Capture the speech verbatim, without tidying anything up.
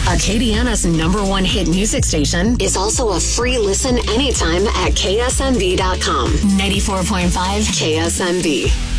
Acadiana's number one hit music station, is also a free listen anytime at K S M B dot com. ninety-four point five K S M B.